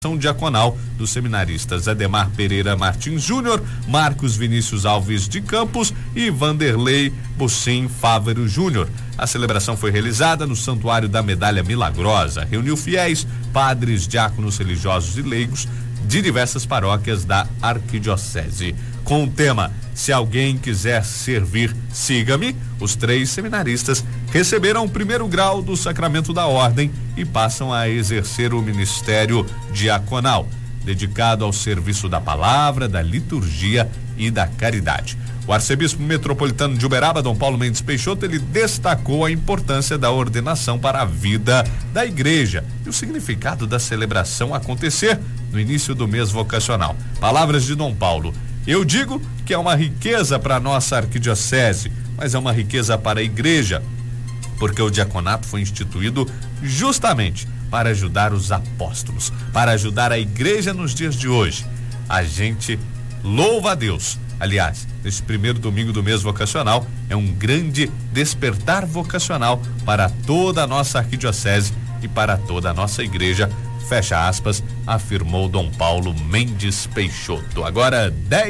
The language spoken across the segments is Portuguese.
diaconal dos seminaristas Ademar Pereira Martins Júnior, Marcos Vinícius Alves de Campos e Vanderlei Bucim Fávero Júnior. A celebração foi realizada no Santuário da Medalha Milagrosa, reuniu fiéis, padres, diáconos religiosos e leigos de diversas paróquias da arquidiocese. Com o tema "Se alguém quiser servir, siga-me", os 3 seminaristas receberam o 1º grau do sacramento da ordem e passam a exercer o ministério diaconal, dedicado ao serviço da palavra, da liturgia e da caridade. O arcebispo metropolitano de Uberaba, Dom Paulo Mendes Peixoto, ele destacou a importância da ordenação para a vida da igreja e o significado da celebração acontecer no início do mês vocacional. Palavras de Dom Paulo: "Eu digo que é uma riqueza para a nossa arquidiocese, mas é uma riqueza para a igreja, porque o diaconato foi instituído justamente para ajudar os apóstolos, para ajudar a igreja nos dias de hoje. A gente louva a Deus. Aliás, nesse 1º domingo do mês vocacional é um grande despertar vocacional para toda a nossa arquidiocese e para toda a nossa igreja", fecha aspas, afirmou Dom Paulo Mendes Peixoto. Agora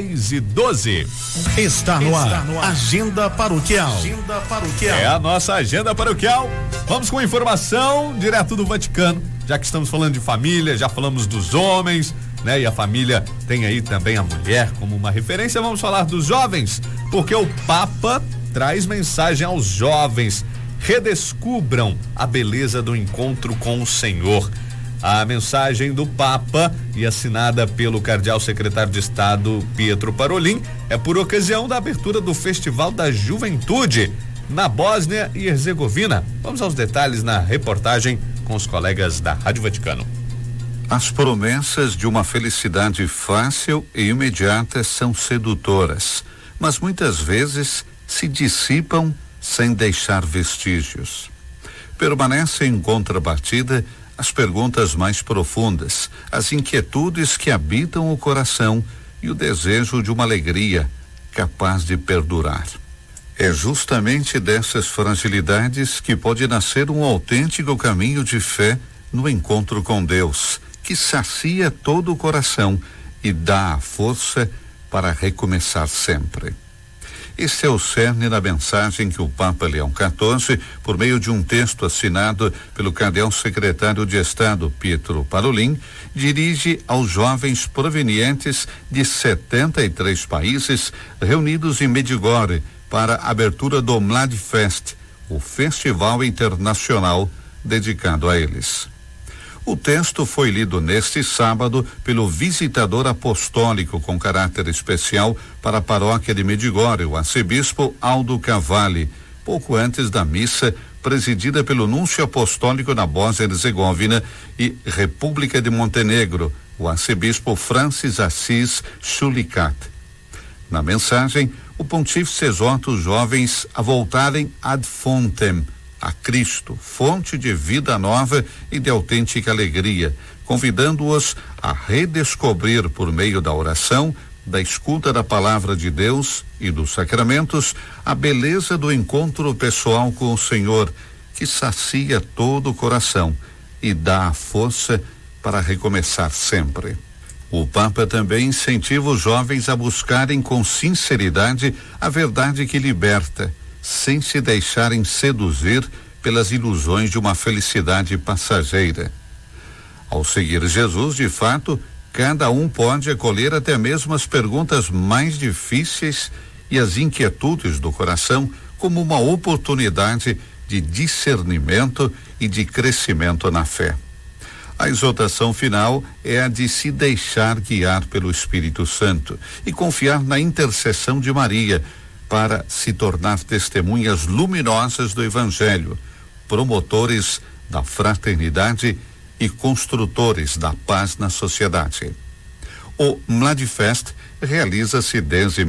10:12. Está no ar. Agenda Paroquial. É a nossa agenda paroquial. Vamos com informação direto do Vaticano, já que estamos falando de família, já falamos dos homens, né? E a família tem aí também a mulher como uma referência. Vamos falar dos jovens, porque o Papa traz mensagem aos jovens: redescubram a beleza do encontro com o Senhor. A mensagem do Papa, e assinada pelo cardeal secretário de Estado Pietro Parolin, é por ocasião da abertura do Festival da Juventude na Bósnia e Herzegovina. Vamos aos detalhes na reportagem com os colegas da Rádio Vaticano. As promessas de uma felicidade fácil e imediata são sedutoras, mas muitas vezes se dissipam sem deixar vestígios. Permanecem em contrapartida as perguntas mais profundas, as inquietudes que habitam o coração e o desejo de uma alegria capaz de perdurar. É justamente dessas fragilidades que pode nascer um autêntico caminho de fé no encontro com Deus, que sacia todo o coração e dá a força para recomeçar sempre. Esse é o cerne da mensagem que o Papa Leão XIV, por meio de um texto assinado pelo cardeal secretário de Estado Pietro Parolin, dirige aos jovens provenientes de 73 países reunidos em Medjugorje para a abertura do Mladfest, o festival internacional dedicado a eles. O texto foi lido neste sábado pelo visitador apostólico com caráter especial para a paróquia de Medjugorje, o arcebispo Aldo Cavalli, pouco antes da missa presidida pelo núncio apostólico na Bósnia-Herzegovina e República de Montenegro, o arcebispo Francis Assis Chulicat. Na mensagem, o pontífice exorta os jovens a voltarem ad fontem, a Cristo, fonte de vida nova e de autêntica alegria, convidando-os a redescobrir por meio da oração, da escuta da palavra de Deus e dos sacramentos, a beleza do encontro pessoal com o Senhor, que sacia todo o coração e dá a força para recomeçar sempre. O Papa também incentiva os jovens a buscarem com sinceridade a verdade que liberta, sem se deixarem seduzir pelas ilusões de uma felicidade passageira. Ao seguir Jesus, de fato, cada um pode acolher até mesmo as perguntas mais difíceis e as inquietudes do coração como uma oportunidade de discernimento e de crescimento na fé. A exortação final é a de se deixar guiar pelo Espírito Santo e confiar na intercessão de Maria, para se tornar testemunhas luminosas do Evangelho, promotores da fraternidade e construtores da paz na sociedade. O Mladfest realiza-se desde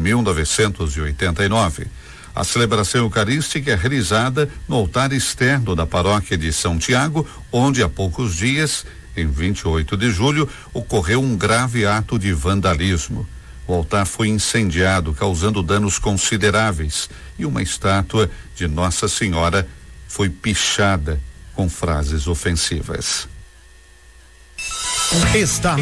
1989. A celebração eucarística é realizada no altar externo da paróquia de São Tiago, onde há poucos dias, em 28 de julho, ocorreu um grave ato de vandalismo. O altar foi incendiado, causando danos consideráveis, e uma estátua de Nossa Senhora foi pichada com frases ofensivas. Está